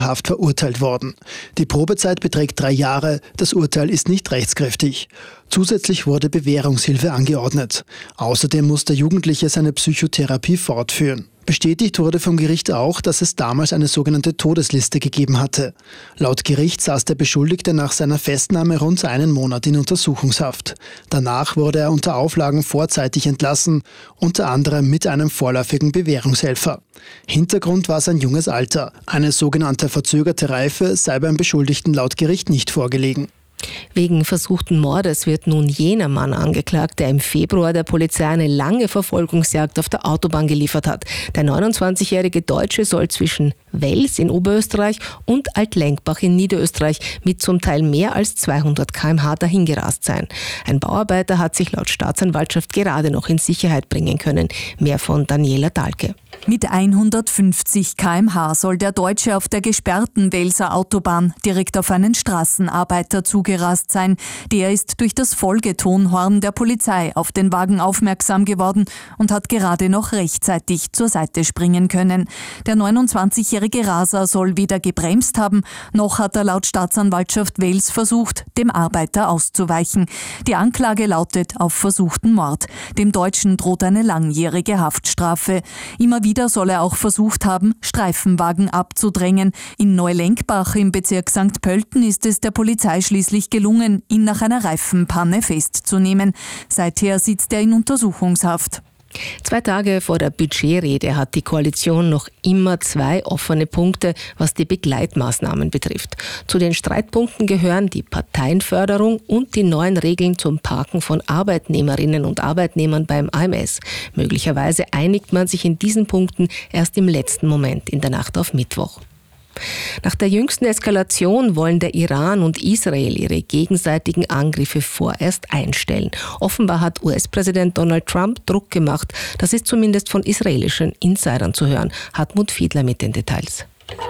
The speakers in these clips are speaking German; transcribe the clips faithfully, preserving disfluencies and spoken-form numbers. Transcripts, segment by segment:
Haft verurteilt worden. Die Probezeit beträgt drei Jahre, das Urteil ist nicht rechtskräftig. Zusätzlich wurde Bewährungshilfe angeordnet. Außerdem muss der Jugendliche seine Psychotherapie fortführen. Bestätigt wurde vom Gericht auch, dass es damals eine sogenannte Todesliste gegeben hatte. Laut Gericht saß der Beschuldigte nach seiner Festnahme rund einen Monat in Untersuchungshaft. Danach wurde er unter Auflagen vorzeitig entlassen, unter anderem mit einem vorläufigen Bewährungshelfer. Hintergrund war sein junges Alter. Eine sogenannte verzögerte Reife sei beim Beschuldigten laut Gericht nicht vorgelegen. Wegen versuchten Mordes wird nun jener Mann angeklagt, der im Februar der Polizei eine lange Verfolgungsjagd auf der Autobahn geliefert hat. Der neunundzwanzigjährige Deutsche soll zwischen Wels in Oberösterreich und Altlenkbach in Niederösterreich mit zum Teil mehr als zweihundert Kilometer pro Stunde dahingerast sein. Ein Bauarbeiter hat sich laut Staatsanwaltschaft gerade noch in Sicherheit bringen können. Mehr von Daniela Dahlke. Mit hundertfünfzig Kilometer pro Stunde soll der Deutsche auf der gesperrten Welser Autobahn direkt auf einen Straßenarbeiter zugerast sein. Der ist durch das Folgetonhorn der Polizei auf den Wagen aufmerksam geworden und hat gerade noch rechtzeitig zur Seite springen können. Der neunundzwanzigjährige Raser soll weder gebremst haben, noch hat er laut Staatsanwaltschaft Wels versucht, dem Arbeiter auszuweichen. Die Anklage lautet auf versuchten Mord. Dem Deutschen droht eine langjährige Haftstrafe. Immer wieder soll er auch versucht haben, Streifenwagen abzudrängen. In Neulenkbach im Bezirk Sankt Pölten ist es der Polizei schließlich gelungen, ihn nach einer Reifenpanne festzunehmen. Seither sitzt er in Untersuchungshaft. Zwei Tage vor der Budgetrede hat die Koalition noch immer zwei offene Punkte, was die Begleitmaßnahmen betrifft. Zu den Streitpunkten gehören die Parteienförderung und die neuen Regeln zum Parken von Arbeitnehmerinnen und Arbeitnehmern beim A M S. Möglicherweise einigt man sich in diesen Punkten erst im letzten Moment in der Nacht auf Mittwoch. Nach der jüngsten Eskalation wollen der Iran und Israel ihre gegenseitigen Angriffe vorerst einstellen. Offenbar hat U S-Präsident Donald Trump Druck gemacht. Das ist zumindest von israelischen Insidern zu hören. Hartmut Fiedler mit den Details.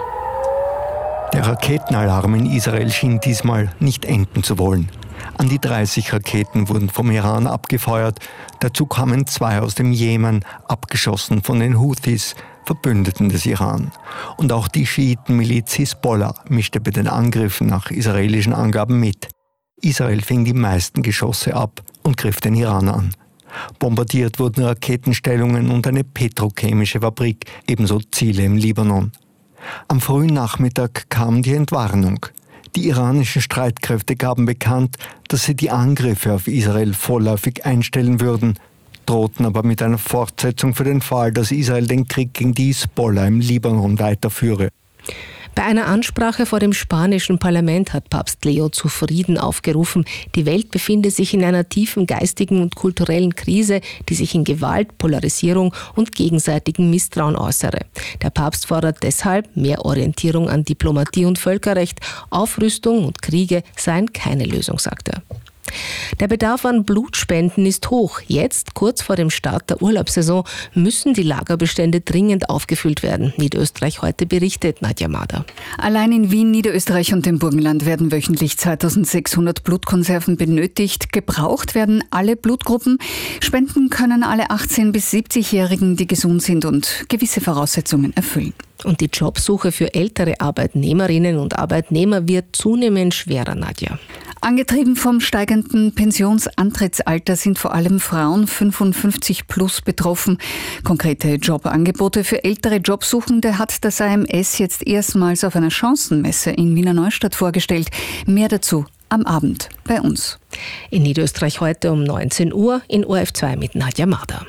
Der Raketenalarm in Israel schien diesmal nicht enden zu wollen. An die dreißig Raketen wurden vom Iran abgefeuert. Dazu kamen zwei aus dem Jemen, abgeschossen von den Houthis, Verbündeten des Iran. Und auch die Schiitenmiliz Hisbollah mischte bei den Angriffen nach israelischen Angaben mit. Israel fing die meisten Geschosse ab und griff den Iran an. Bombardiert wurden Raketenstellungen und eine petrochemische Fabrik, ebenso Ziele im Libanon. Am frühen Nachmittag kam die Entwarnung. Die iranischen Streitkräfte gaben bekannt, dass sie die Angriffe auf Israel vorläufig einstellen würden, drohten aber mit einer Fortsetzung für den Fall, dass Israel den Krieg gegen die Hisbollah im Libanon weiterführe. Bei einer Ansprache vor dem spanischen Parlament hat Papst Leo zu Frieden aufgerufen. Die Welt befinde sich in einer tiefen geistigen und kulturellen Krise, die sich in Gewalt, Polarisierung und gegenseitigem Misstrauen äußere. Der Papst fordert deshalb mehr Orientierung an Diplomatie und Völkerrecht. Aufrüstung und Kriege seien keine Lösung, sagt er. Der Bedarf an Blutspenden ist hoch. Jetzt, kurz vor dem Start der Urlaubssaison, müssen die Lagerbestände dringend aufgefüllt werden. Niederösterreich heute berichtet Nadja Mader. Allein in Wien, Niederösterreich und dem Burgenland werden wöchentlich zweitausendsechshundert Blutkonserven benötigt. Gebraucht werden alle Blutgruppen. Spenden können alle achtzehn- bis siebzigjährigen, die gesund sind und gewisse Voraussetzungen erfüllen. Und die Jobsuche für ältere Arbeitnehmerinnen und Arbeitnehmer wird zunehmend schwerer, Nadja. Angetrieben vom steigenden Pensionsantrittsalter sind vor allem Frauen fünfundfünfzig plus betroffen. Konkrete Jobangebote für ältere Jobsuchende hat das A M S jetzt erstmals auf einer Chancenmesse in Wiener Neustadt vorgestellt. Mehr dazu am Abend bei uns. In Niederösterreich heute um neunzehn Uhr in O R F zwei mit Nadja Mader.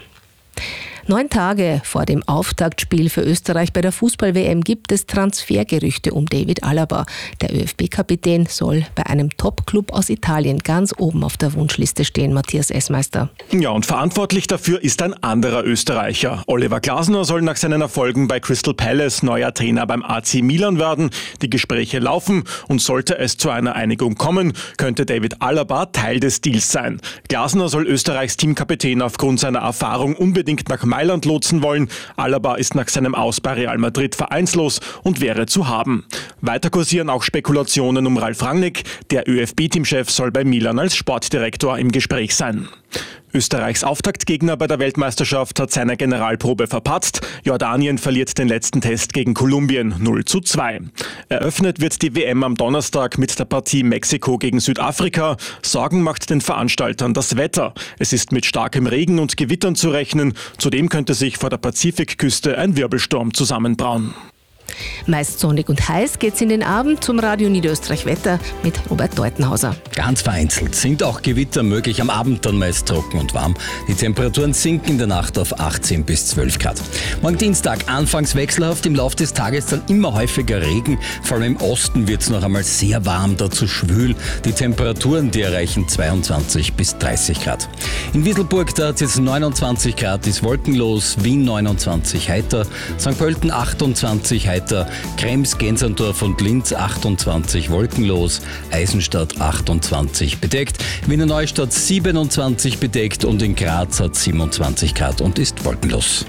Neun Tage vor dem Auftaktspiel für Österreich bei der Fußball-W M gibt es Transfergerüchte um David Alaba. Der ÖFB-Kapitän soll bei einem Top-Club aus Italien ganz oben auf der Wunschliste stehen, Matthias Essmeister. Ja, und verantwortlich dafür ist ein anderer Österreicher. Oliver Glasner soll nach seinen Erfolgen bei Crystal Palace neuer Trainer beim A C Milan werden. Die Gespräche laufen und sollte es zu einer Einigung kommen, könnte David Alaba Teil des Deals sein. Glasner soll Österreichs Teamkapitän aufgrund seiner Erfahrung unbedingt nach Mailand lotsen wollen. Alaba ist nach seinem Aus bei Real Madrid vereinslos und wäre zu haben. Weiter kursieren auch Spekulationen um Ralf Rangnick. Der ÖFB-Teamchef soll bei Milan als Sportdirektor im Gespräch sein. Österreichs Auftaktgegner bei der Weltmeisterschaft hat seine Generalprobe verpatzt. Jordanien verliert den letzten Test gegen Kolumbien null zu zwei. Eröffnet wird die W M am Donnerstag mit der Partie Mexiko gegen Südafrika. Sorgen macht den Veranstaltern das Wetter. Es ist mit starkem Regen und Gewittern zu rechnen. Zudem könnte sich vor der Pazifikküste ein Wirbelsturm zusammenbrauen. Meist sonnig und heiß geht's in den Abend zum Radio Niederösterreich Wetter mit Robert Deutenhauser. Ganz vereinzelt sind auch Gewitter möglich, am Abend dann meist trocken und warm. Die Temperaturen sinken in der Nacht auf achtzehn bis zwölf Grad. Morgen Dienstag anfangs wechselhaft, im Laufe des Tages dann immer häufiger Regen. Vor allem im Osten wird's noch einmal sehr warm, dazu schwül. Die Temperaturen, die erreichen zweiundzwanzig bis dreißig Grad. In Wieselburg, da hat es jetzt neunundzwanzig Grad, ist wolkenlos, Wien neunundzwanzig heiter, Sankt Pölten achtundzwanzig heiter, Krems, Gensandorf und Linz achtundzwanzig wolkenlos, Eisenstadt achtundzwanzig bedeckt, Wiener Neustadt siebenundzwanzig bedeckt und in Graz hat siebenundzwanzig Grad und ist wolkenlos.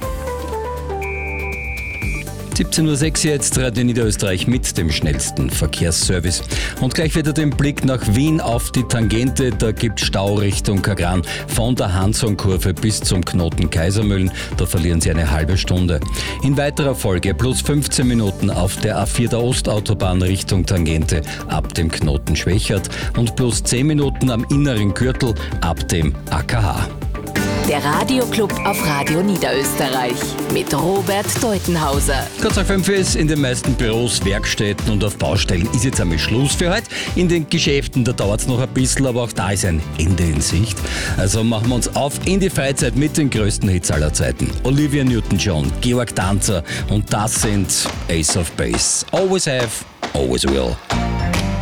siebzehn Uhr sechs jetzt, Radio Niederösterreich mit dem schnellsten Verkehrsservice. Und gleich wieder den Blick nach Wien auf die Tangente. Da gibt es Stau Richtung Kagran von der Hansonkurve bis zum Knoten Kaisermühlen. Da verlieren Sie eine halbe Stunde. In weiterer Folge plus fünfzehn Minuten auf der A vier der Ostautobahn Richtung Tangente ab dem Knoten Schwächert und plus zehn Minuten am inneren Gürtel ab dem A K H. Der Radioclub auf Radio Niederösterreich mit Robert Deutenhauser. Kurz nach fünf ist in den meisten Büros, Werkstätten und auf Baustellen ist jetzt einmal Schluss für heute. In den Geschäften, da dauert es noch ein bisschen, aber auch da ist ein Ende in Sicht. Also machen wir uns auf in die Freizeit mit den größten Hits aller Zeiten. Olivia Newton-John, Georg Danzer und das sind Ace of Base. Always have, always will.